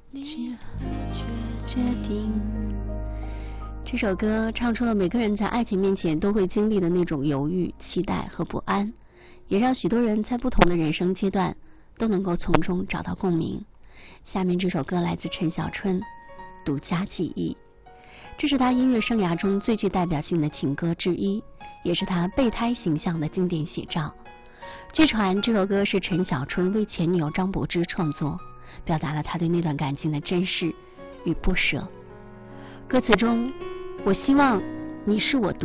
决定。这首歌唱出了每个人在爱情面前都会经历的那种犹豫、期待和不安，也让许多人在不同的人生阶段都能够从中找到共鸣。下面这首歌来自陈小春，《独家记忆》，这是他音乐生涯中最具代表性的情歌之一，也是他备胎形象的经典写照。据传这首歌是陈小春为前女友张柏芝创作，表达了他对那段感情的珍视与不舍。歌词中，我希望你是我